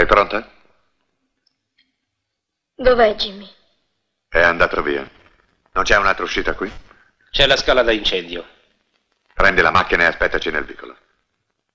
Sei pronta? Dov'è Jimmy? È andato via. Non c'è un'altra uscita qui? C'è la scala da incendio. Prendi la macchina e aspettaci nel vicolo.